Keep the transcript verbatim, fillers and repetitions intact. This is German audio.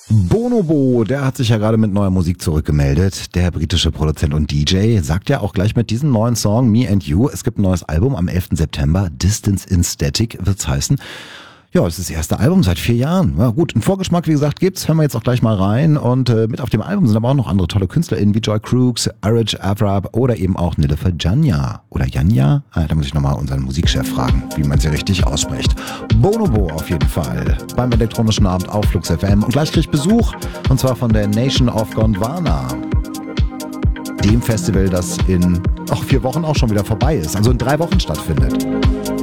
Bonobo, der hat sich ja gerade mit neuer Musik zurückgemeldet. Der britische Produzent und D J sagt ja auch gleich mit diesem neuen Song Me and You, es gibt ein neues Album am elften September, Distance in Static wird's heißen. Ja, es ist das erste Album seit vier Jahren. Ja gut, einen Vorgeschmack, wie gesagt, gibt's. Hören wir jetzt auch gleich mal rein. Und äh, mit auf dem Album sind aber auch noch andere tolle KünstlerInnen wie Joy Crooks, Arij Avrab oder eben auch Nilüfer Janja. Oder Janja? Ah, da muss ich nochmal unseren Musikchef fragen, wie man sie richtig ausspricht. Bonobo auf jeden Fall. Beim elektronischen Abend auf Flux F M. Und gleich krieg ich Besuch. Und zwar von der Nation of Gondwana. Dem Festival, das in ach, vier Wochen auch schon wieder vorbei ist. Also in drei Wochen stattfindet.